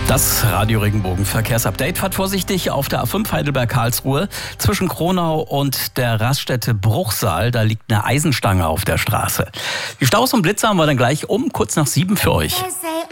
Das Radio Regenbogen Verkehrsupdate. Fahrt vorsichtig auf der A5 Heidelberg-Karlsruhe. Zwischen Kronau und der Raststätte Bruchsal, da liegt eine Eisenstange auf der Straße. Die Staus und Blitzer haben wir dann gleich um kurz nach 7 für euch.